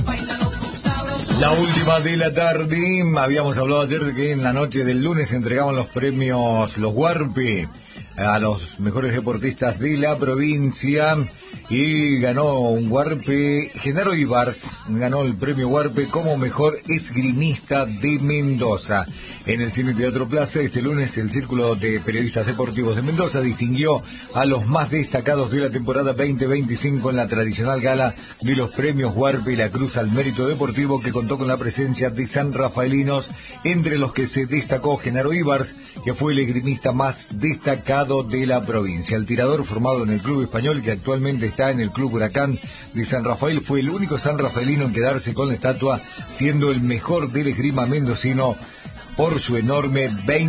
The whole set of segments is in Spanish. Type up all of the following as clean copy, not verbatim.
La última de la tarde. Habíamos hablado ayer de que en la noche del lunes se entregaban los premios, los Huarpe, a los mejores deportistas de la provincia, y ganó un Huarpe. Genaro Ibars ganó el premio Huarpe como mejor esgrimista de Mendoza. En el Cine Teatro Plaza, este lunes, el Círculo de Periodistas Deportivos de Mendoza distinguió a los más destacados de la temporada 2025 en la tradicional gala de los premios Huarpe y la Cruz al Mérito Deportivo, que contó con la presencia de sanrafaelinos, entre los que se destacó Genaro Ibars, que fue el esgrimista más destacado de la provincia. El tirador, formado en el Club Español, que actualmente está en el Club Huracán de San Rafael, fue el único sanrafaelino en quedarse con la estatua, siendo el mejor del esgrima mendocino por su enorme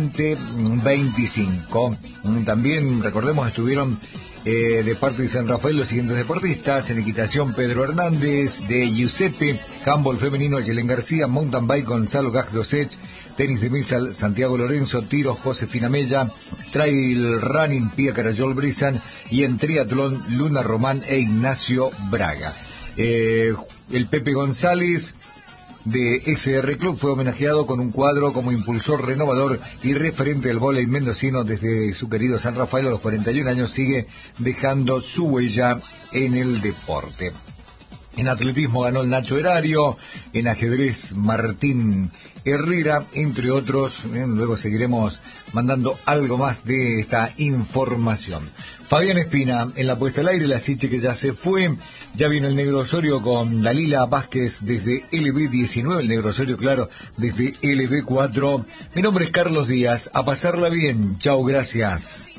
2025. También, recordemos, estuvieron de parte de San Rafael los siguientes deportistas: en equitación Pedro Hernández, de Giuseppe, handball femenino Yelen García, mountain bike Gonzalo Gajlosech, tenis de mesa Santiago Lorenzo, tiro Josefina Mella, trail running Pía Carayol Brizan, y en triatlón Luna Román e Ignacio Braga. El Pepe González de SR Club fue homenajeado con un cuadro como impulsor renovador y referente del vóley mendocino. Desde su querido San Rafael, a los 41 años, sigue dejando su huella en el deporte. En atletismo ganó el Nacho Erario, en ajedrez Martín Herrera, entre otros. Luego seguiremos mandando algo más de esta información. Fabián Espina en la puesta al aire, la Siche que ya se fue. Ya viene el Negro Osorio con Dalila Vázquez desde LB19, el Negro Osorio, claro, desde LB4. Mi nombre es Carlos Díaz, a pasarla bien. Chao, gracias.